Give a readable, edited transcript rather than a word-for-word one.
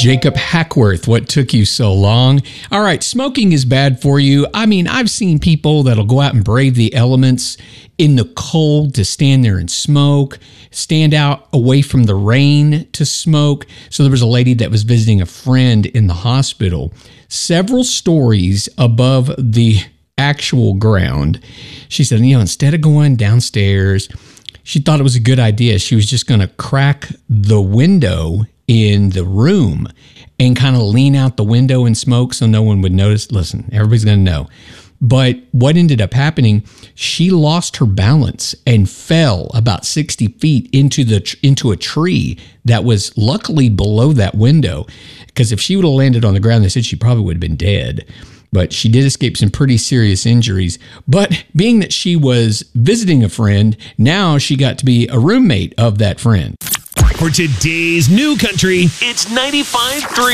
Jacob Hackworth, what took you so long? All right, smoking is bad for you. I mean, I've seen people that'll go out and brave the elements in the cold to stand there and smoke, stand out away from the rain to smoke. So there was a lady that was visiting a friend in the hospital, several stories above the actual ground. She said, instead of going downstairs, she thought it was a good idea. She was just going to crack the window in the room and kind of lean out the window and smoke so no one would notice. Listen, everybody's going to know. But what ended up happening, she lost her balance and fell about 60 feet into a tree that was luckily below that window. Because if she would have landed on the ground, they said she probably would have been dead. But she did escape some pretty serious injuries. But being that she was visiting a friend, now she got to be a roommate of that friend. For today's New Country, it's 95.3